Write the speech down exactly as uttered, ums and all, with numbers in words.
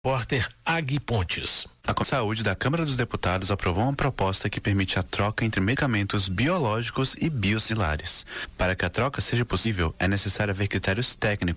Repórter Agui Pontes. A Comissão de Saúde da Câmara dos Deputados aprovou uma proposta que permite a troca entre medicamentos biológicos e biosimilares. Para que a troca seja possível, é necessário haver critérios técnicos